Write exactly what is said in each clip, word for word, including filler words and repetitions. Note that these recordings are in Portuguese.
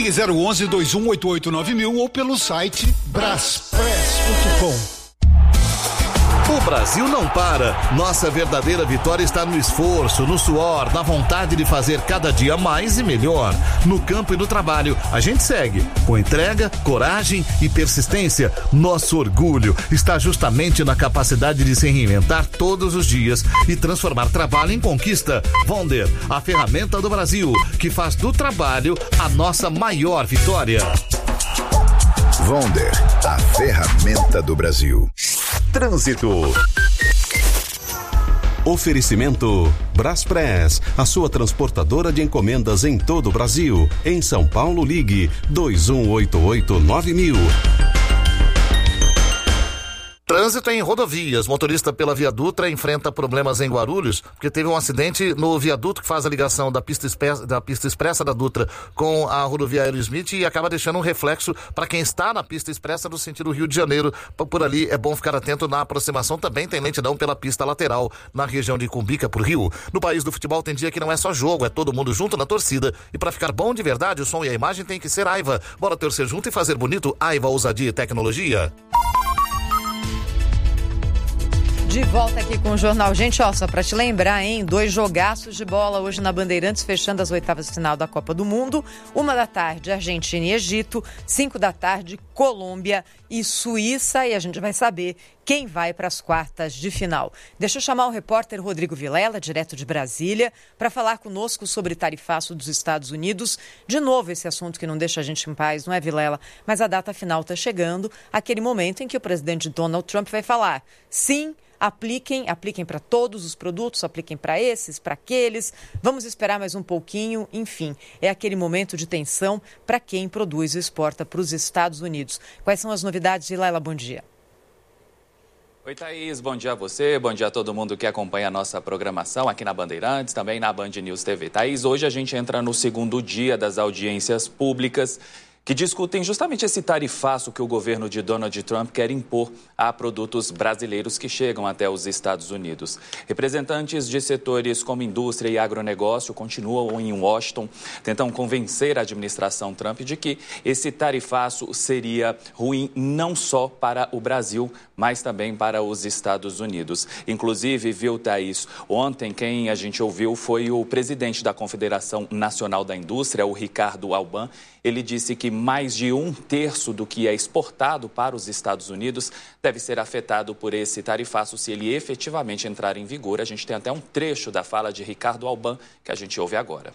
Ligue zero onze, dois um oito oito nove mil ou pelo site braspress ponto com. O Brasil não para. Nossa verdadeira vitória está no esforço, no suor, na vontade de fazer cada dia mais e melhor. No campo e no trabalho, a gente segue com entrega, coragem e persistência. Nosso orgulho está justamente na capacidade de se reinventar todos os dias e transformar trabalho em conquista. Vonder, a ferramenta do Brasil, que faz do trabalho a nossa maior vitória. Vonder, a ferramenta do Brasil. Trânsito. Oferecimento Braspress, a sua transportadora de encomendas em todo o Brasil. Em São Paulo, ligue dois um oito oito nove mil. Trânsito em rodovias. Motorista pela Via Dutra enfrenta problemas em Guarulhos, porque teve um acidente no viaduto que faz a ligação da pista, expressa, da pista expressa da Dutra com a rodovia Aerosmith e acaba deixando um reflexo para quem está na pista expressa no sentido Rio de Janeiro. Por ali é bom ficar atento na aproximação. Também tem lentidão pela pista lateral na região de Cumbica por Rio. No país do futebol tem dia que não é só jogo, é todo mundo junto na torcida. E para ficar bom de verdade, o som e a imagem tem que ser Aiva. Bora torcer junto e fazer bonito. Aiva, ousadia e tecnologia. De volta aqui com o Jornal. Gente, ó, só pra te lembrar, hein? Dois jogaços de bola hoje na Bandeirantes, fechando as oitavas de final da Copa do Mundo. Uma da tarde, Argentina e Egito. Cinco da tarde, Colômbia e Suíça. E a gente vai saber quem vai para as quartas de final. Deixa eu chamar o repórter Rodrigo Vilela, direto de Brasília, para falar conosco sobre tarifaço dos Estados Unidos. De novo, esse assunto que não deixa a gente em paz, não é, Vilela? Mas a data final está chegando, aquele momento em que o presidente Donald Trump vai falar sim, apliquem, apliquem para todos os produtos, apliquem para esses, para aqueles, vamos esperar mais um pouquinho, enfim, é aquele momento de tensão para quem produz e exporta para os Estados Unidos. Quais são as novidades, Vilela? Bom dia. Oi, Thaís, bom dia a você, bom dia a todo mundo que acompanha a nossa programação aqui na Bandeirantes, também na Band News T V. Thaís, hoje a gente entra no segundo dia das audiências públicas que discutem justamente esse tarifaço que o governo de Donald Trump quer impor a produtos brasileiros que chegam até os Estados Unidos. Representantes de setores como indústria e agronegócio continuam em Washington, tentam convencer a administração Trump de que esse tarifaço seria ruim não só para o Brasil, mas também para os Estados Unidos. Inclusive, viu, Thaís, ontem quem a gente ouviu foi o presidente da Confederação Nacional da Indústria, o Ricardo Alban. Ele disse que mais de um terço do que é exportado para os Estados Unidos deve ser afetado por esse tarifaço se ele efetivamente entrar em vigor. A gente tem até um trecho da fala de Ricardo Alban que a gente ouve agora.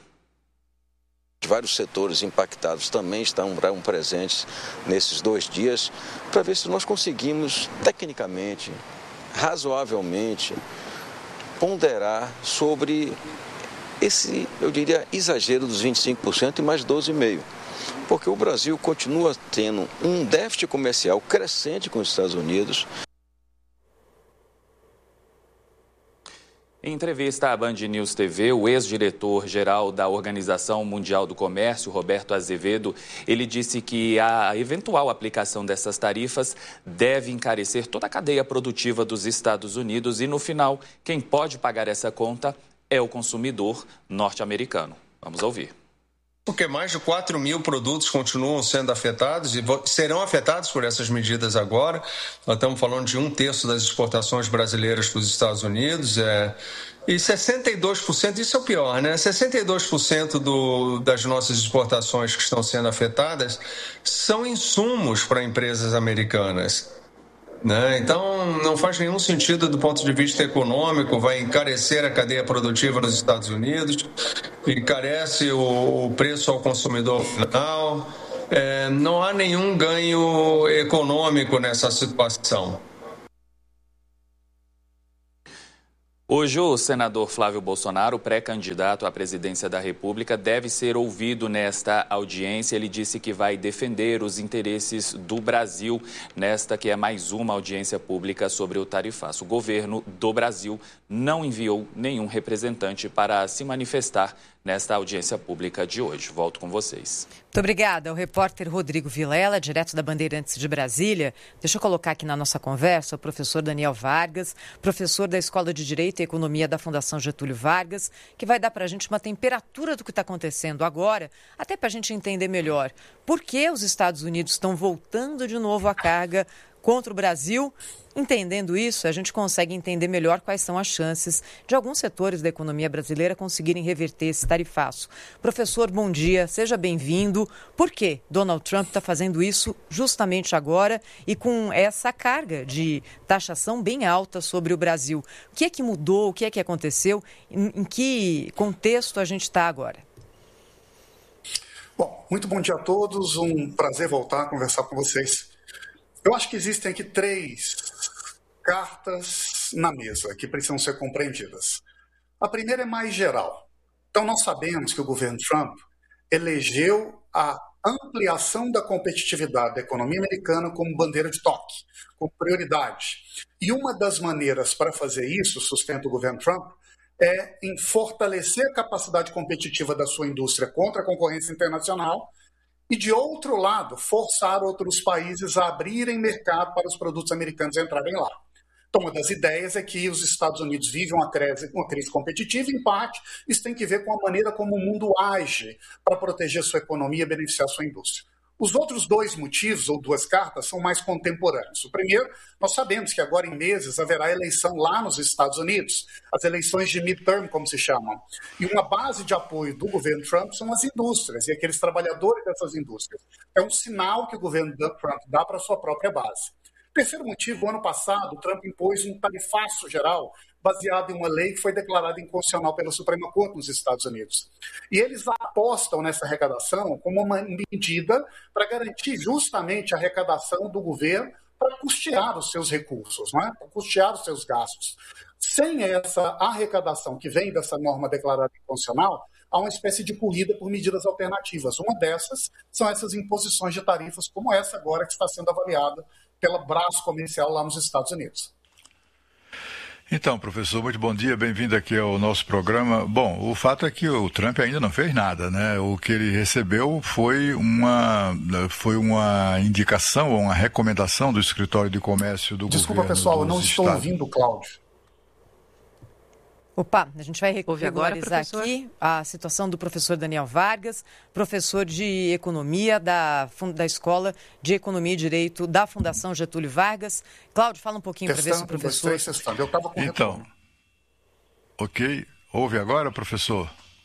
Vários setores impactados também estão presentes nesses dois dias para ver se nós conseguimos, tecnicamente, razoavelmente, ponderar sobre esse, eu diria, exagero dos vinte e cinco por cento e mais doze vírgula cinco por cento. Porque o Brasil continua tendo um déficit comercial crescente com os Estados Unidos. Em entrevista à Band News T V, o ex-diretor-geral da Organização Mundial do Comércio, Roberto Azevedo, ele disse que a eventual aplicação dessas tarifas deve encarecer toda a cadeia produtiva dos Estados Unidos e, no final, quem pode pagar essa conta é o consumidor norte-americano. Vamos ouvir. Porque mais de quatro mil produtos continuam sendo afetados e serão afetados por essas medidas agora. Nós estamos falando de um terço das exportações brasileiras para os Estados Unidos. É, e sessenta e dois por cento, isso é o pior, né? sessenta e dois por cento do, das nossas exportações que estão sendo afetadas são insumos para empresas americanas. Né? Então, não faz nenhum sentido do ponto de vista econômico, vai encarecer a cadeia produtiva nos Estados Unidos, encarece o preço ao consumidor final, é, não há nenhum ganho econômico nessa situação. Hoje, o senador Flávio Bolsonaro, pré-candidato à presidência da República, deve ser ouvido nesta audiência. Ele disse que vai defender os interesses do Brasil nesta que é mais uma audiência pública sobre o tarifaço. O governo do Brasil não enviou nenhum representante para se manifestar nesta audiência pública de hoje. Volto com vocês. Muito obrigada. O repórter Rodrigo Vilela, direto da Bandeirantes de Brasília. Deixa eu colocar aqui na nossa conversa o professor Daniel Vargas, professor da Escola de Direito Direito e Economia da Fundação Getúlio Vargas, que vai dar para a gente uma temperatura do que está acontecendo agora, até para a gente entender melhor por que os Estados Unidos estão voltando de novo a carga contra o Brasil. Entendendo isso, a gente consegue entender melhor quais são as chances de alguns setores da economia brasileira conseguirem reverter esse tarifaço. Professor, bom dia, seja bem-vindo. Por que Donald Trump está fazendo isso justamente agora e com essa carga de taxação bem alta sobre o Brasil? O que é que mudou, o que é que aconteceu, em, em que contexto a gente está agora? Bom, muito bom dia a todos, um prazer voltar a conversar com vocês. Eu acho que existem aqui três cartas na mesa que precisam ser compreendidas. A primeira é mais geral. Então, nós sabemos que o governo Trump elegeu a ampliação da competitividade da economia americana como bandeira de toque, como prioridade. E uma das maneiras para fazer isso, sustenta o governo Trump, é em fortalecer a capacidade competitiva da sua indústria contra a concorrência internacional e, de outro lado, forçar outros países a abrirem mercado para os produtos americanos entrarem lá. Então, uma das ideias é que os Estados Unidos vivem uma crise, uma crise competitiva, em parte, isso tem que ver com a maneira como o mundo age para proteger sua economia e beneficiar sua indústria. Os outros dois motivos, ou duas cartas, são mais contemporâneos. O primeiro, nós sabemos que agora em meses haverá eleição lá nos Estados Unidos, as eleições de midterm, como se chamam. E uma base de apoio do governo Trump são as indústrias e aqueles trabalhadores dessas indústrias. É um sinal que o governo Trump dá para a sua própria base. Terceiro motivo, ano passado, o Trump impôs um tarifaço geral baseado em uma lei que foi declarada inconstitucional pela Suprema Corte nos Estados Unidos. E eles apostam nessa arrecadação como uma medida para garantir justamente a arrecadação do governo para custear os seus recursos, não é? Para custear os seus gastos. Sem essa arrecadação que vem dessa norma declarada inconstitucional, há uma espécie de corrida por medidas alternativas. Uma dessas são essas imposições de tarifas, como essa agora que está sendo avaliada pela braço comercial lá nos Estados Unidos. Então, professor, muito bom dia, bem-vindo aqui ao nosso programa. Bom, o fato é que o Trump ainda não fez nada, né? O que ele recebeu foi uma, foi uma indicação ou uma recomendação do Escritório de Comércio do Desculpa, governo. Desculpa, pessoal, eu não Estados. estou ouvindo o Cláudio. Opa, a gente vai regularizar aqui a situação do professor Daniel Vargas, professor de Economia da, da Escola de Economia e Direito da Fundação Getúlio Vargas. Cláudio, fala um pouquinho para ver se o professor... Testando, eu estava com Então, retorno. Ok. Ouve agora, professor?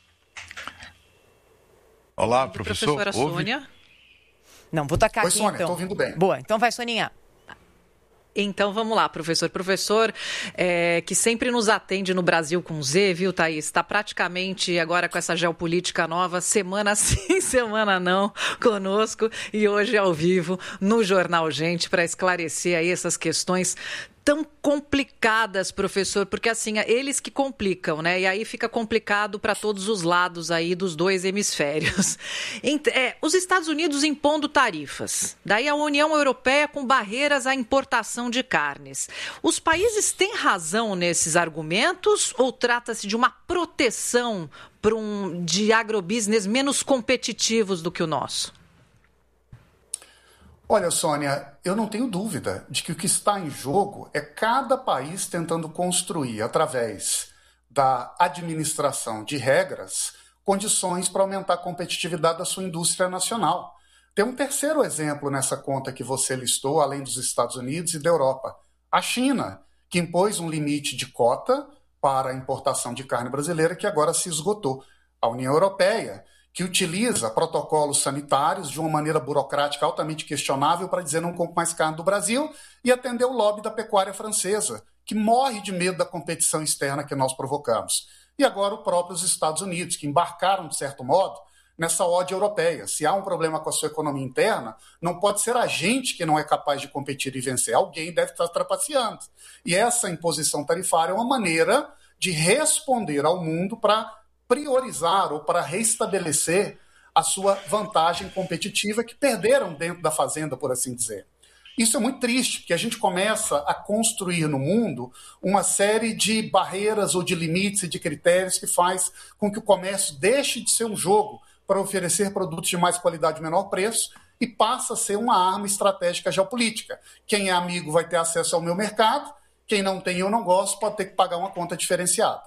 Olá, professor. Professora Ouve? Sônia. Não, vou tacar Oi, aqui Sônia, então. estou ouvindo bem. Boa, então vai, Soninha. Então vamos lá, professor. Professor é, que sempre nos atende no Brasil com Z, viu, Thaís? Está praticamente agora com essa geopolítica nova, semana sim, semana não, conosco. E hoje ao vivo no Jornal Gente para esclarecer aí essas questões tão complicadas, professor, porque assim, eles que complicam, né? E aí fica complicado para todos os lados aí dos dois hemisférios. É, os Estados Unidos impondo tarifas, daí a União Europeia com barreiras à importação de carnes. Os países têm razão nesses argumentos ou trata-se de uma proteção para um, de agrobusiness menos competitivos do que o nosso? Olha, Sônia, eu não tenho dúvida de que o que está em jogo é cada país tentando construir, através da administração de regras, condições para aumentar a competitividade da sua indústria nacional. Tem um terceiro exemplo nessa conta que você listou, além dos Estados Unidos e da Europa. A China, que impôs um limite de cota para a importação de carne brasileira que agora se esgotou. A União Europeia, que utiliza protocolos sanitários de uma maneira burocrática altamente questionável para dizer não compre mais carne do Brasil e atender o lobby da pecuária francesa, que morre de medo da competição externa que nós provocamos. E agora o próprio os Estados Unidos, que embarcaram, de certo modo, nessa ode europeia. Se há um problema com a sua economia interna, não pode ser a gente que não é capaz de competir e vencer. Alguém deve estar trapaceando. E essa imposição tarifária é uma maneira de responder ao mundo para priorizar ou para restabelecer a sua vantagem competitiva que perderam dentro da fazenda, por assim dizer. Isso é muito triste, porque a gente começa a construir no mundo uma série de barreiras ou de limites e de critérios que faz com que o comércio deixe de ser um jogo para oferecer produtos de mais qualidade e menor preço e passa a ser uma arma estratégica geopolítica. Quem é amigo vai ter acesso ao meu mercado Quem não tem ou não gosta pode ter que pagar uma conta diferenciada.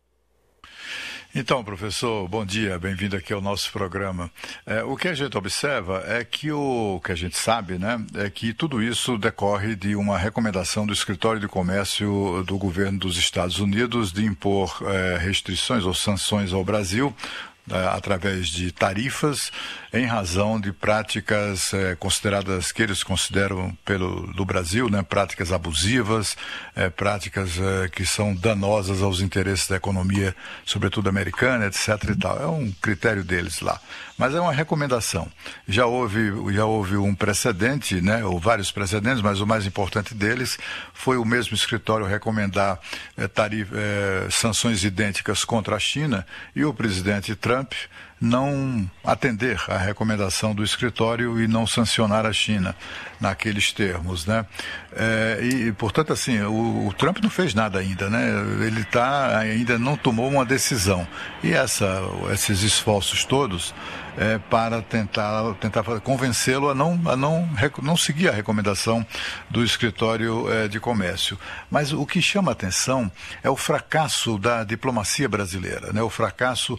Então, professor, bom dia, bem-vindo aqui ao nosso programa. É, o que a gente observa é que o, o que a gente sabe, né, é que tudo isso decorre de uma recomendação do Escritório de Comércio do governo dos Estados Unidos de impor é, restrições ou sanções ao Brasil através de tarifas em razão de práticas eh, consideradas, que eles consideram pelo do Brasil, né, práticas abusivas, eh, práticas eh, que são danosas aos interesses da economia, sobretudo americana, etc e tal. É um critério deles lá. Mas é uma recomendação. Já houve, já houve um precedente, né, ou vários precedentes, mas o mais importante deles foi o mesmo escritório recomendar eh, tarif, eh, sanções idênticas contra a China e o presidente Trump não atender à recomendação do escritório e não sancionar a China naqueles termos, né? É, e, portanto, assim, o, o Trump não fez nada ainda, né? Ele tá, ainda não tomou uma decisão. E essa, esses esforços todos é, para tentar, tentar convencê-lo a não, a não, não seguir a recomendação do escritório é, de comércio. Mas o que chama a atenção é o fracasso da diplomacia brasileira, né? O fracasso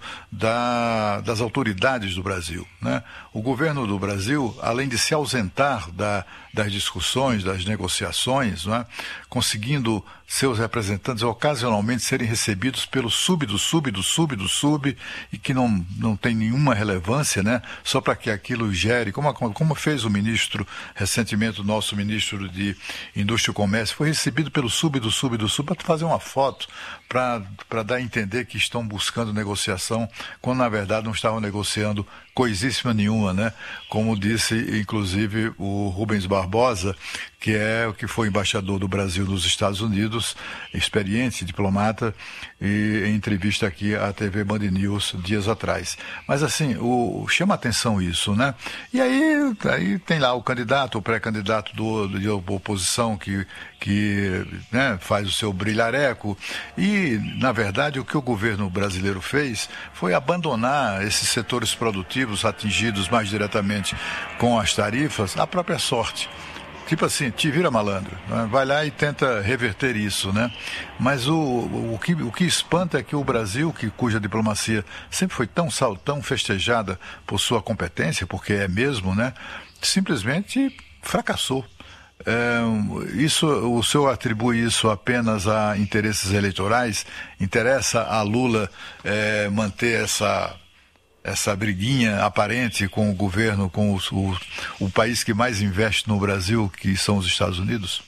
da das autoridades do Brasil, né? O governo do Brasil, além de se ausentar da, das discussões, das negociações, né? Conseguindo seus representantes ocasionalmente serem recebidos pelo sub do sub do sub do sub e que não, não tem nenhuma relevância, né? Só para que aquilo gere, como, como fez o ministro, recentemente o nosso ministro de Indústria e Comércio, foi recebido pelo sub do sub do sub para fazer uma foto, para dar a entender que estão buscando negociação, quando na verdade não estavam negociando coisíssima nenhuma, né? Como disse, inclusive, o Rubens Barbosa, que é o que foi embaixador do Brasil nos Estados Unidos, experiente, diplomata, e em entrevista aqui à T V Band News dias atrás. Mas assim, o, chama atenção isso, né? E aí, aí tem lá o candidato, o pré-candidato do, de oposição que, que né, faz o seu brilhareco e, na verdade, o que o governo brasileiro fez foi abandonar esses setores produtivos atingidos mais diretamente com as tarifas à própria sorte. Tipo assim, te vira malandro, né? Vai lá e tenta reverter isso, né? Mas o, o, que, o que espanta é que o Brasil, que, cuja diplomacia sempre foi tão, tão festejada por sua competência, porque é mesmo, né? Simplesmente fracassou. É, isso, o senhor atribui isso apenas a interesses eleitorais? Interessa a Lula é, manter essa... essa briguinha aparente com o governo, com o, o, o país que mais investe no Brasil, que são os Estados Unidos?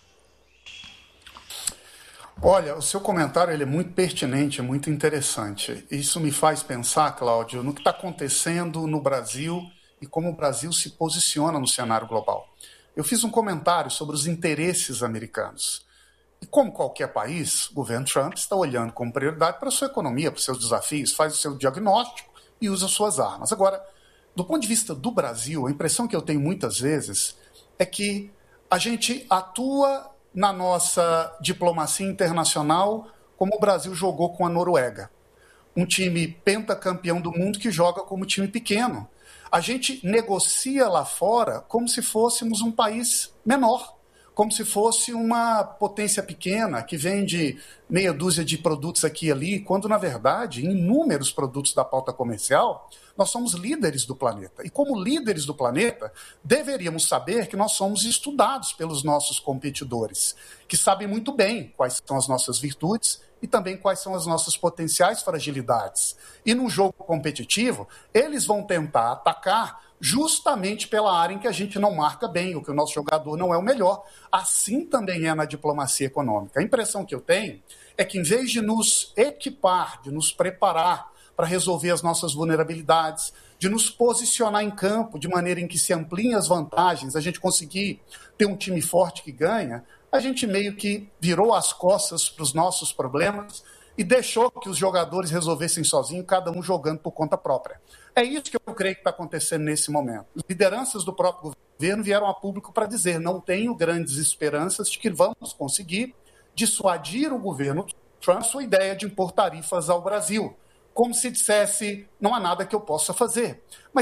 Olha, o seu comentário ele é muito pertinente, é muito interessante. Isso me faz pensar, Cláudio, no que está acontecendo no Brasil e como o Brasil se posiciona no cenário global. Eu fiz um comentário sobre os interesses americanos. E como qualquer país, o governo Trump está olhando como prioridade para a sua economia, para os seus desafios, faz o seu diagnóstico e usa suas armas. Agora, do ponto de vista do Brasil, a impressão que eu tenho muitas vezes é que a gente atua na nossa diplomacia internacional como o Brasil jogou com a Noruega. Um time pentacampeão do mundo que joga como time pequeno. A gente negocia lá fora como se fôssemos um país menor, como se fosse uma potência pequena que vende meia dúzia de produtos aqui e ali, quando, na verdade, em inúmeros produtos da pauta comercial, nós somos líderes do planeta. E como líderes do planeta, deveríamos saber que nós somos estudados pelos nossos competidores, que sabem muito bem quais são as nossas virtudes e também quais são as nossas potenciais fragilidades. E no jogo competitivo, eles vão tentar atacar justamente pela área em que a gente não marca bem, ou que o nosso jogador não é o melhor. Assim também é na diplomacia econômica. A impressão que eu tenho é que, em vez de nos equipar, de nos preparar para resolver as nossas vulnerabilidades, de nos posicionar em campo de maneira em que se ampliem as vantagens, a gente conseguir ter um time forte que ganha, a gente meio que virou as costas para os nossos problemas e deixou que os jogadores resolvessem sozinhos, cada um jogando por conta própria. É isso que eu creio que está acontecendo nesse momento. As lideranças do próprio governo vieram a público para dizer: não tenho grandes esperanças de que vamos conseguir dissuadir o governo Trump sua ideia de impor tarifas ao Brasil. Como se dissesse, não há nada que eu possa fazer. Mas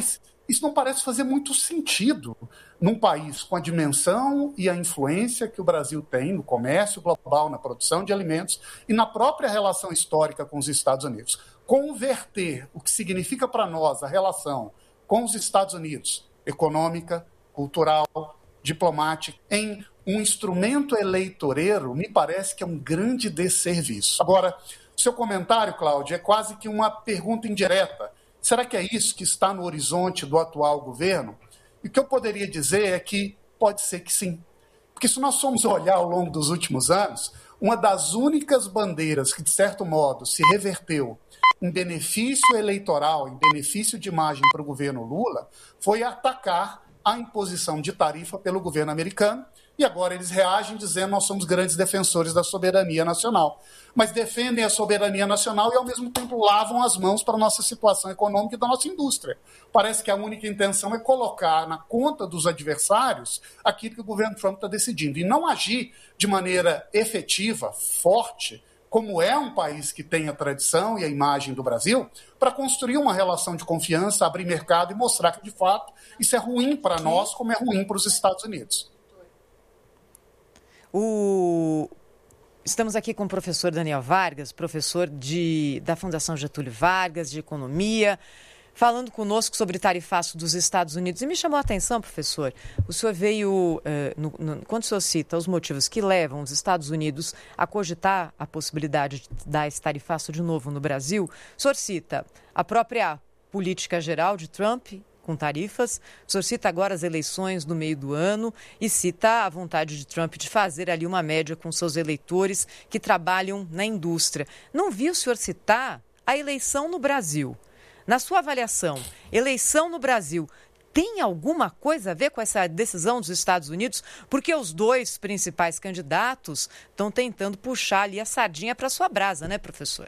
Isso não parece fazer muito sentido num país com a dimensão e a influência que o Brasil tem no comércio global, na produção de alimentos e na própria relação histórica com os Estados Unidos. Converter o que significa para nós a relação com os Estados Unidos, econômica, cultural, diplomática, em um instrumento eleitoreiro, me parece que é um grande desserviço. Agora, o seu comentário, Cláudio, é quase que uma pergunta indireta. Será que é isso que está no horizonte do atual governo? E o que eu poderia dizer é que pode ser que sim. Porque se nós formos olhar ao longo dos últimos anos, uma das únicas bandeiras que, de certo modo, se reverteu em benefício eleitoral, em benefício de imagem para o governo Lula, foi atacar a imposição de tarifa pelo governo americano, e agora eles reagem dizendo que nós somos grandes defensores da soberania nacional. Mas defendem a soberania nacional e, ao mesmo tempo, lavam as mãos para a nossa situação econômica e da nossa indústria. Parece que a única intenção é colocar na conta dos adversários aquilo que o governo Trump está decidindo, e não agir de maneira efetiva, forte, como é um país que tem a tradição e a imagem do Brasil, para construir uma relação de confiança, abrir mercado e mostrar que, de fato, isso é ruim para nós, como é ruim para os Estados Unidos. O... Estamos aqui com o professor Daniel Vargas, professor de... da Fundação Getúlio Vargas, de Economia, falando conosco sobre tarifaço dos Estados Unidos. E me chamou a atenção, professor, o senhor veio, eh, no, no, quando o senhor cita os motivos que levam os Estados Unidos a cogitar a possibilidade de dar esse tarifaço de novo no Brasil, o senhor cita a própria política geral de Trump com tarifas, o senhor cita agora as eleições no meio do ano e cita a vontade de Trump de fazer ali uma média com seus eleitores que trabalham na indústria. Não vi o senhor citar a eleição no Brasil. Na sua avaliação, eleição no Brasil tem alguma coisa a ver com essa decisão dos Estados Unidos? Porque os dois principais candidatos estão tentando puxar ali a sardinha para a sua brasa, né, professor?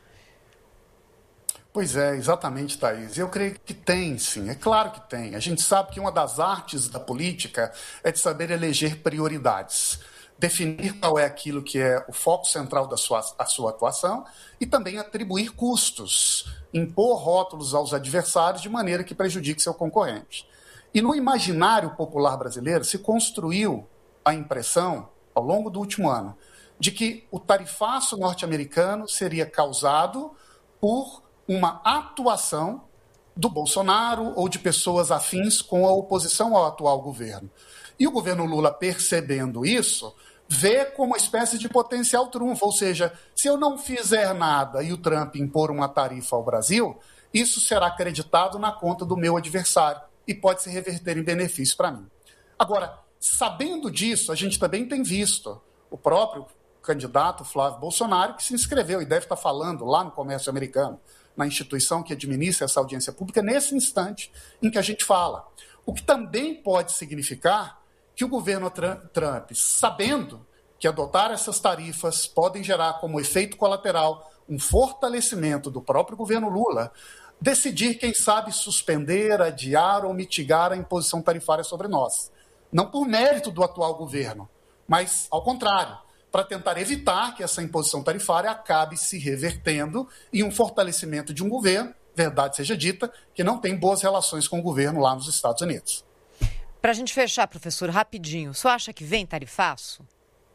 Pois é, exatamente, Thaís. Eu creio que tem, sim. É claro que tem. A gente sabe que uma das artes da política é de saber eleger prioridades, definir qual é aquilo que é o foco central da sua, a sua atuação e também atribuir custos, impor rótulos aos adversários de maneira que prejudique seu concorrente. E no imaginário popular brasileiro se construiu a impressão, ao longo do último ano, de que o tarifaço norte-americano seria causado por uma atuação do Bolsonaro ou de pessoas afins com a oposição ao atual governo. E o governo Lula, percebendo isso, vê como uma espécie de potencial trunfo, ou seja, se eu não fizer nada e o Trump impor uma tarifa ao Brasil, isso será acreditado na conta do meu adversário e pode se reverter em benefício para mim. Agora, sabendo disso, a gente também tem visto o próprio candidato Flávio Bolsonaro, que se inscreveu e deve estar falando lá no comércio americano, na instituição que administra essa audiência pública, nesse instante em que a gente fala. O que também pode significar que o governo Trump, sabendo que adotar essas tarifas podem gerar como efeito colateral um fortalecimento do próprio governo Lula, decidir, quem sabe, suspender, adiar ou mitigar a imposição tarifária sobre nós. Não por mérito do atual governo, mas, ao contrário, para tentar evitar que essa imposição tarifária acabe se revertendo em um fortalecimento de um governo, verdade seja dita, que não tem boas relações com o governo lá nos Estados Unidos. Para a gente fechar, professor, rapidinho, o senhor acha que vem tarifaço?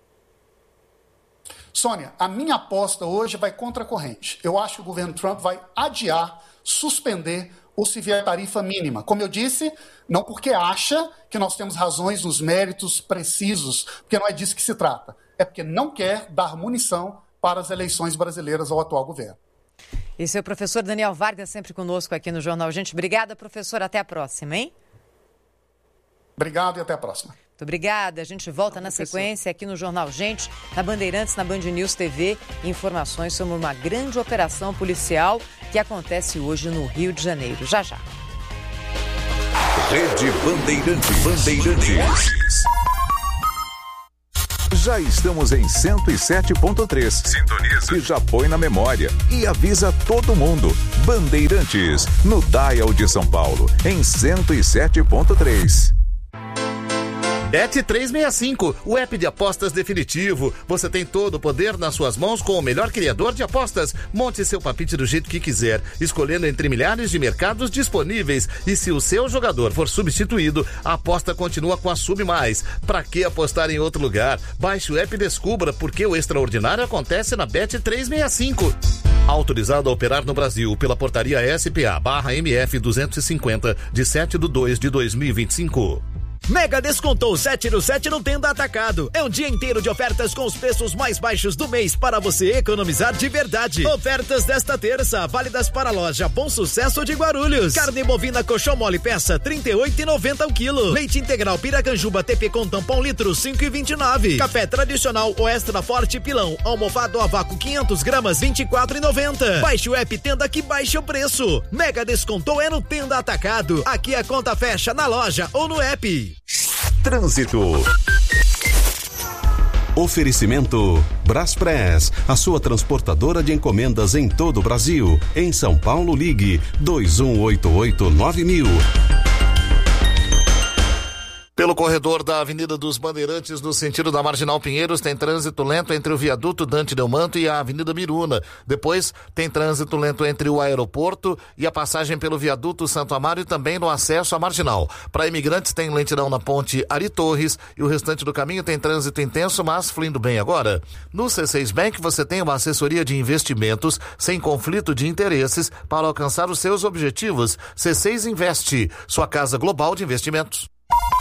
Sônia, a minha aposta hoje vai contra a corrente. Eu acho que o governo Trump vai adiar, suspender ou se vier tarifa mínima. Como eu disse, não porque acha que nós temos razões nos méritos precisos, porque não é disso que se trata. É porque não quer dar munição para as eleições brasileiras ao atual governo. Esse é o professor Daniel Vargas, sempre conosco aqui no Jornal Gente. Obrigada, professor. Até a próxima, hein? Obrigado e até a próxima. Muito obrigada. A gente volta na sequência aqui no Jornal Gente, na Bandeirantes, na Band News T V. Informações sobre uma grande operação policial que acontece hoje no Rio de Janeiro. Já, já. Rede Bandeirantes. Bandeirantes. Já estamos em cento e sete ponto três. Sintoniza. E já põe na memória. E avisa todo mundo. Bandeirantes, no Dial de São Paulo, em cento e sete ponto três. Bet trezentos e sessenta e cinco, o app de apostas definitivo. Você tem todo o poder nas suas mãos com o melhor criador de apostas. Monte seu palpite do jeito que quiser, escolhendo entre milhares de mercados disponíveis. E se o seu jogador for substituído, a aposta continua com a Sub Mais. Pra que apostar em outro lugar? Baixe o app e descubra porque o extraordinário acontece na Bet trezentos e sessenta e cinco. Autorizado a operar no Brasil pela portaria S P A barra M F duzentos e cinquenta de sete de dois de dois mil e vinte e cinco. Mega Descontou sete no sete no Tenda Atacado. É um dia inteiro de ofertas com os preços mais baixos do mês para você economizar de verdade. Ofertas desta terça, válidas para a loja Bom Sucesso de Guarulhos. Carne bovina colchão mole peça trinta e oito reais e noventa centavos o quilo. Leite integral Piracanjuba T P com tampão litro cinco reais e vinte e nove centavos. Café tradicional ou extra forte pilão almofado a vácuo quinhentas gramas vinte e quatro reais e noventa centavos. Baixe o app Tenda que baixa o preço. Mega Descontou é no Tenda Atacado. Aqui a conta fecha na loja ou no app. Trânsito. Oferecimento Braspress, a sua transportadora de encomendas em todo o Brasil. Em São Paulo, ligue dois um oito oito nove mil. Pelo corredor da Avenida dos Bandeirantes, no sentido da Marginal Pinheiros, tem trânsito lento entre o viaduto Dante Delmanto e a Avenida Miruna. Depois, tem trânsito lento entre o aeroporto e a passagem pelo viaduto Santo Amaro e também no acesso à Marginal. Para imigrantes, tem lentidão na ponte Ari Torres e o restante do caminho tem trânsito intenso, mas fluindo bem agora. No C seis Bank, você tem uma assessoria de investimentos sem conflito de interesses para alcançar os seus objetivos. C seis Investe, sua casa global de investimentos.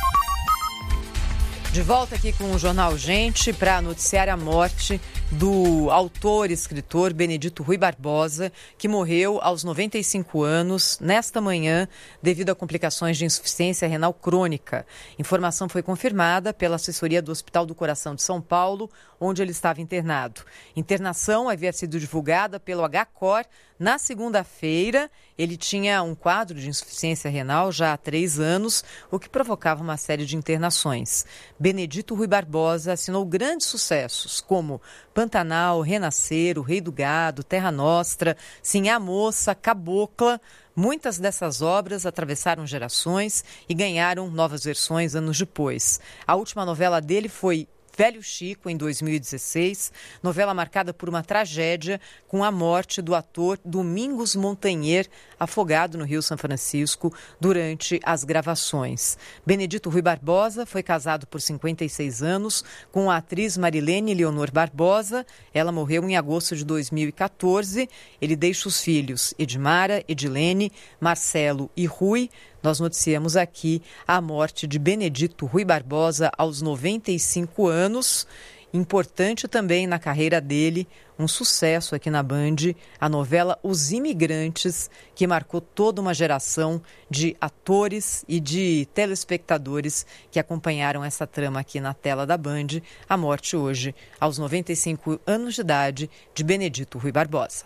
De volta aqui com o Jornal Gente para noticiar a morte do autor e escritor Benedito Rui Barbosa, que morreu aos noventa e cinco anos nesta manhã devido a complicações de insuficiência renal crônica. Informação foi confirmada pela assessoria do Hospital do Coração de São Paulo, onde ele estava internado. Internação havia sido divulgada pelo H C O R na segunda-feira. Ele tinha um quadro de insuficiência renal já há três anos, o que provocava uma série de internações. Benedito Rui Barbosa assinou grandes sucessos, como Pantanal, Renascer, O Rei do Gado, Terra Nostra, Sim a Moça, Cabocla. Muitas dessas obras atravessaram gerações e ganharam novas versões anos depois. A última novela dele foi Velho Chico, em dois mil e dezesseis, novela marcada por uma tragédia com a morte do ator Domingos Montanher, afogado no Rio São Francisco durante as gravações. Benedito Rui Barbosa foi casado por cinquenta e seis anos com a atriz Marilene Leonor Barbosa. Ela morreu em agosto de dois mil e quatorze. Ele deixa os filhos Edmara, Edilene, Marcelo e Rui. Nós noticiamos aqui a morte de Benedito Rui Barbosa aos noventa e cinco anos. Importante também na carreira dele, um sucesso aqui na Band, a novela Os Imigrantes, que marcou toda uma geração de atores e de telespectadores que acompanharam essa trama aqui na tela da Band. A morte hoje, aos noventa e cinco anos de idade, de Benedito Rui Barbosa.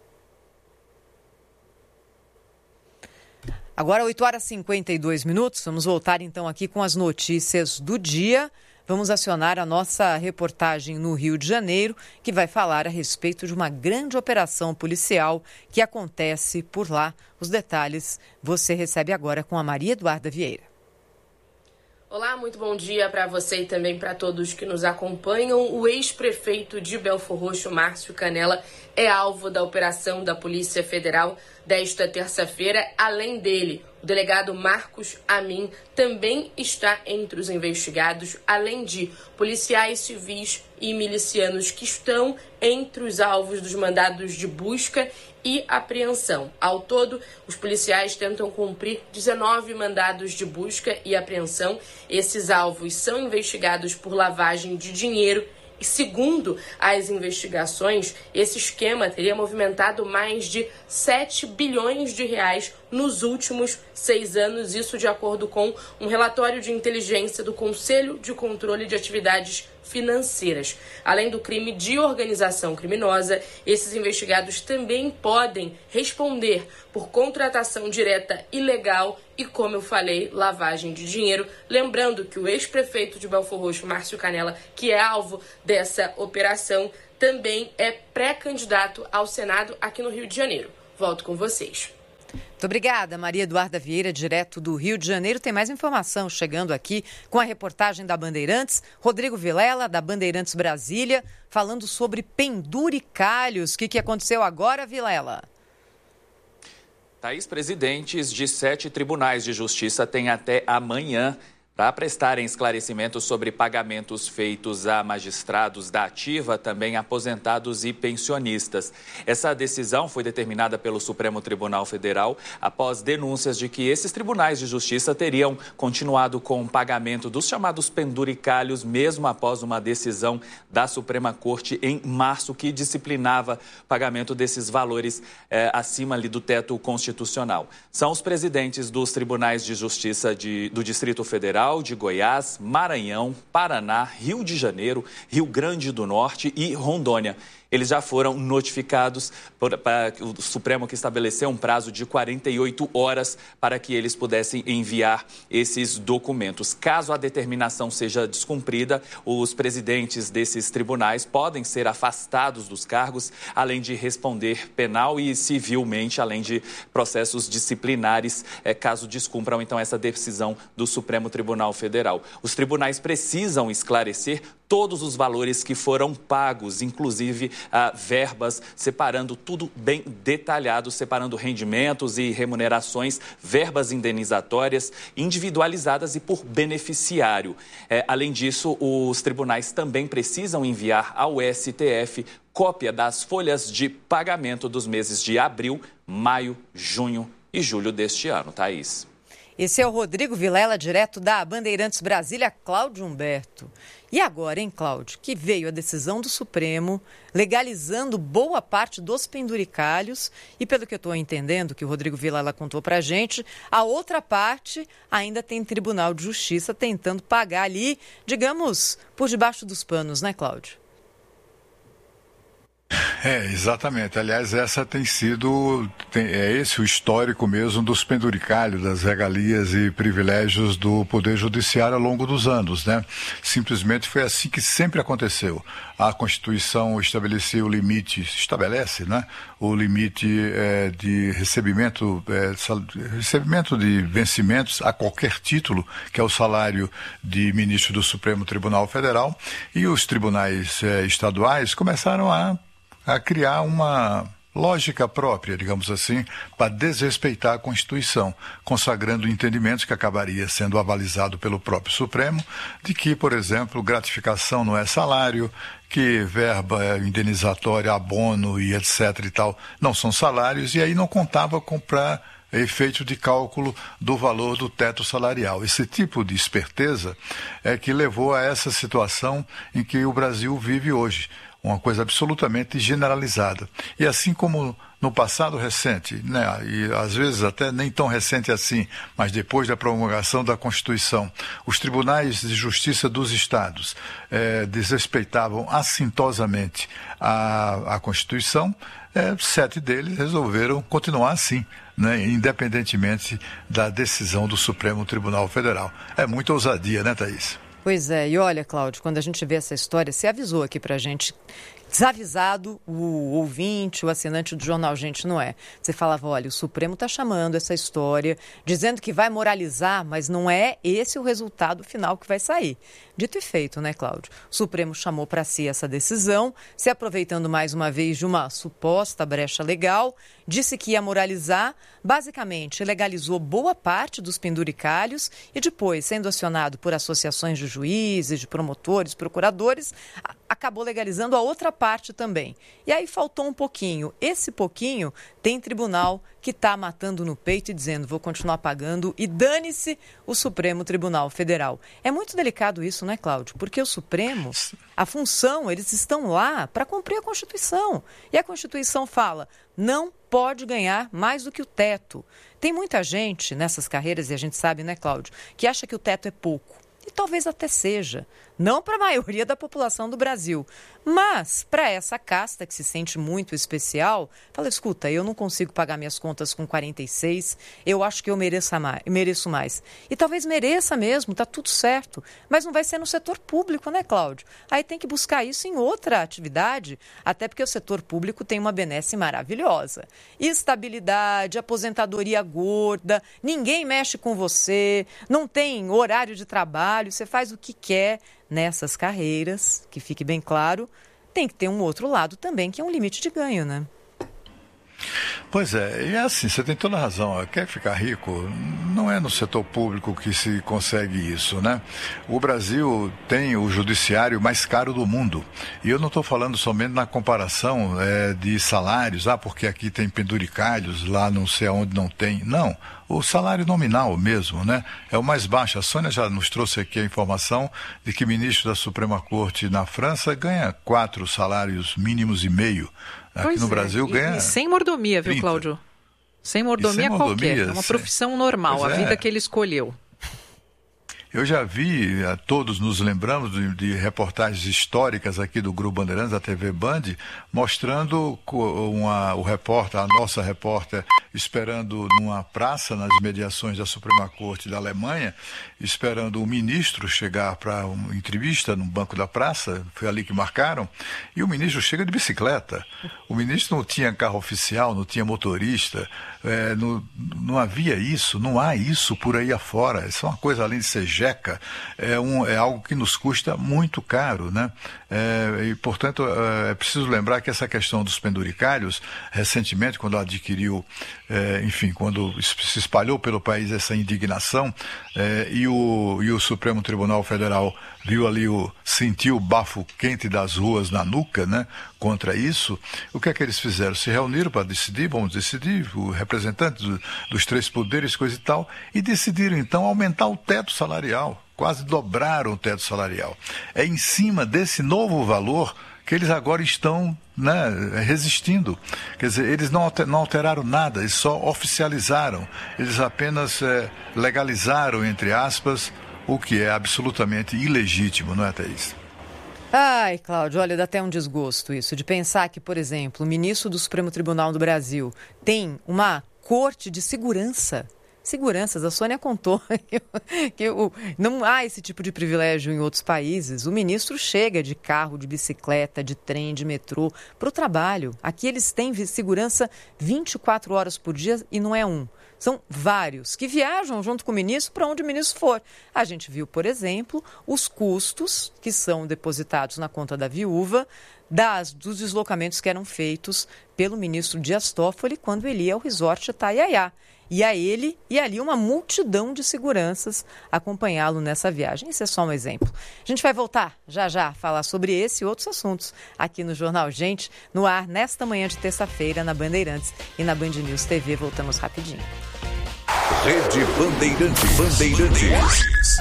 Agora, oito horas e cinquenta e dois minutos, vamos voltar então aqui com as notícias do dia. Vamos acionar a nossa reportagem no Rio de Janeiro, que vai falar a respeito de uma grande operação policial que acontece por lá. Os detalhes você recebe agora com a Maria Eduarda Vieira. Olá, muito bom dia para você e também para todos que nos acompanham. O ex-prefeito de Belfor Roxo, Márcio Canela, é alvo da operação da Polícia Federal desta terça-feira. Além dele, o delegado Marcos Amin também está entre os investigados, além de policiais civis e milicianos que estão entre os alvos dos mandados de busca e apreensão. Ao todo, os policiais tentam cumprir dezenove mandados de busca e apreensão. Esses alvos são investigados por lavagem de dinheiro e, segundo as investigações, esse esquema teria movimentado mais de sete bilhões de reais nos últimos seis anos, isso de acordo com um relatório de inteligência do Conselho de Controle de Atividades Financeiras. Além do crime de organização criminosa, esses investigados também podem responder por contratação direta ilegal e, como eu falei, lavagem de dinheiro. Lembrando que o ex-prefeito de Belfor Roxo, Márcio Canela, que é alvo dessa operação, também é pré-candidato ao Senado aqui no Rio de Janeiro. Volto com vocês. Muito obrigada, Maria Eduarda Vieira, direto do Rio de Janeiro. Tem mais informação chegando aqui com a reportagem da Bandeirantes. Rodrigo Vilela, da Bandeirantes Brasília, falando sobre penduricalhos. O que, que aconteceu agora, Vilela? Thaís, presidentes de sete tribunais de justiça têm até amanhã para prestarem esclarecimentos sobre pagamentos feitos a magistrados da ativa, também aposentados e pensionistas. Essa decisão foi determinada pelo Supremo Tribunal Federal após denúncias de que esses tribunais de justiça teriam continuado com o pagamento dos chamados penduricalhos, mesmo após uma decisão da Suprema Corte em março que disciplinava o pagamento desses valores eh, acima ali do teto constitucional. São os presidentes dos tribunais de justiça de, do Distrito Federal, de Goiás, Maranhão, Paraná, Rio de Janeiro, Rio Grande do Norte e Rondônia. Eles já foram notificados por, para o Supremo, que estabeleceu um prazo de quarenta e oito horas para que eles pudessem enviar esses documentos. Caso a determinação seja descumprida, os presidentes desses tribunais podem ser afastados dos cargos, além de responder penal e civilmente, além de processos disciplinares, é, caso descumpram então essa decisão do Supremo Tribunal Federal. Os tribunais precisam esclarecer todos os valores que foram pagos, inclusive ah, verbas, separando tudo bem detalhado, separando rendimentos e remunerações, verbas indenizatórias, individualizadas e por beneficiário. É, além disso, os tribunais também precisam enviar ao S T F cópia das folhas de pagamento dos meses de abril, maio, junho e julho deste ano. Thaís. Esse é o Rodrigo Vilela, direto da Bandeirantes Brasília. Cláudio Humberto. E agora, hein, Cláudio, que veio a decisão do Supremo legalizando boa parte dos penduricalhos e, pelo que eu estou entendendo, que o Rodrigo Vilela contou para a gente, a outra parte ainda tem Tribunal de Justiça tentando pagar ali, digamos, por debaixo dos panos, né, Cláudio? É, exatamente. Aliás, essa tem sido, tem, é esse o histórico mesmo dos penduricalhos, das regalias e privilégios do Poder Judiciário ao longo dos anos, né? Simplesmente foi assim que sempre aconteceu. A Constituição estabelecia o limite, estabelece, né? O limite é, de recebimento, é, sal, recebimento de vencimentos a qualquer título, que é o salário de ministro do Supremo Tribunal Federal, e os tribunais é, estaduais começaram a a criar uma lógica própria, digamos assim, para desrespeitar a Constituição, consagrando entendimentos que acabaria sendo avalizado pelo próprio Supremo, de que, por exemplo, gratificação não é salário, que verba indenizatória, abono e etc e tal, não são salários, e aí não contava com para efeito de cálculo do valor do teto salarial. Esse tipo de esperteza é que levou a essa situação em que o Brasil vive hoje. Uma coisa absolutamente generalizada. E assim como no passado recente, né, e às vezes até nem tão recente assim, mas depois da promulgação da Constituição, os tribunais de justiça dos estados eh, desrespeitavam assintosamente a, a Constituição, eh, sete deles resolveram continuar assim, né, independentemente da decisão do Supremo Tribunal Federal. É muita ousadia, né, Thaís? Pois é, e olha, Cláudio, quando a gente vê essa história, você avisou aqui pra gente, desavisado, o ouvinte, o assinante do jornal Gente Não É. Você falava, olha, o Supremo está chamando essa história, dizendo que vai moralizar, mas não é esse o resultado final que vai sair. Dito e feito, né, Cláudio? O Supremo chamou para si essa decisão, se aproveitando mais uma vez de uma suposta brecha legal, disse que ia moralizar, basicamente legalizou boa parte dos penduricalhos e depois, sendo acionado por associações de juízes, de promotores, procuradores, a- acabou legalizando a outra parte também. E aí faltou um pouquinho. Esse pouquinho tem tribunal que está matando no peito e dizendo vou continuar pagando e dane-se o Supremo Tribunal Federal. É muito delicado isso, né, Cláudio? Porque o Supremo, a função, eles estão lá para cumprir a Constituição. E a Constituição fala, não pode ganhar mais do que o teto. Tem muita gente nessas carreiras, e a gente sabe, né, Cláudio, que acha que o teto é pouco. E talvez até seja. Não para a maioria da população do Brasil, mas para essa casta que se sente muito especial, fala, escuta, eu não consigo pagar minhas contas com quarenta e seis, eu acho que eu mereço mais, mereço mais. E talvez mereça mesmo, tá tudo certo, mas não vai ser no setor público, né, Cláudio? Aí tem que buscar isso em outra atividade, até porque o setor público tem uma benesse maravilhosa. Estabilidade, aposentadoria gorda, ninguém mexe com você, não tem horário de trabalho, você faz o que quer. Nessas carreiras, que fique bem claro, tem que ter um outro lado também, que é um limite de ganho, né? Pois é, e é assim, você tem toda a razão. Quer ficar rico? Não é no setor público que se consegue isso, né? O Brasil tem o judiciário mais caro do mundo. E eu não estou falando somente na comparação é, de salários, ah, porque aqui tem penduricalhos, lá não sei aonde não tem. Não. O salário nominal mesmo, né? É o mais baixo. A Sônia já nos trouxe aqui a informação de que o ministro da Suprema Corte na França ganha quatro salários mínimos e meio. Aqui pois no é. Brasil ganha. E sem mordomia, viu, Cláudio? Sem mordomia, sem mordomia qualquer. É uma profissão sem... normal, pois a vida é. que ele escolheu. Eu já vi, todos nos lembramos de, de reportagens históricas aqui do Grupo Bandeirantes, da T V Band, mostrando uma, o repórter, a nossa repórter, esperando numa praça, nas mediações da Suprema Corte da Alemanha, esperando o ministro chegar para uma entrevista no banco da praça, foi ali que marcaram, e o ministro chega de bicicleta. O ministro não tinha carro oficial, não tinha motorista, é, não, não havia isso, não há isso por aí afora. Isso é uma coisa, além de ser jeca, é, um, é algo que nos custa muito caro, né? É, e, portanto, é, é preciso lembrar que essa questão dos penduricalhos, recentemente, quando adquiriu, é, enfim, quando se espalhou pelo país essa indignação, é, e, o, e o Supremo Tribunal Federal viu ali, o, sentiu o bafo quente das ruas na nuca, né, contra isso, o que é que eles fizeram? Se reuniram para decidir, vamos decidir, o representante do, dos três poderes, coisa e tal, e decidiram, então, aumentar o teto salarial. Quase dobraram o teto salarial. É em cima desse novo valor que eles agora estão, né, resistindo. Quer dizer, eles não alteraram nada, eles só oficializaram. Eles apenas é, legalizaram, entre aspas, o que é absolutamente ilegítimo, não é, Thaís? Ai, Cláudio, olha, dá até um desgosto isso, de pensar que, por exemplo, o ministro do Supremo Tribunal do Brasil tem uma corte de segurança. Seguranças, a Sônia contou que o, não há esse tipo de privilégio em outros países. O ministro chega de carro, de bicicleta, de trem, de metrô para o trabalho. Aqui eles têm segurança vinte e quatro horas por dia e não é um. São vários que viajam junto com o ministro para onde o ministro for. A gente viu, por exemplo, os custos que são depositados na conta da viúva das, dos deslocamentos que eram feitos pelo ministro Dias Toffoli quando ele ia ao resort Itaiaiá. E a ele e ali uma multidão de seguranças acompanhá-lo nessa viagem. Esse é só um exemplo. A gente vai voltar já já a falar sobre esse e outros assuntos aqui no Jornal Gente, no ar nesta manhã de terça-feira na Bandeirantes e na Band News T V. Voltamos rapidinho. Rede Bandeirantes. Bandeirantes.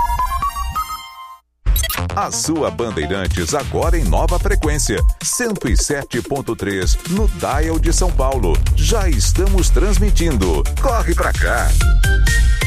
A sua Bandeirantes agora em nova frequência, cento e sete ponto três no Dial de São Paulo. Já estamos transmitindo. Corre pra cá!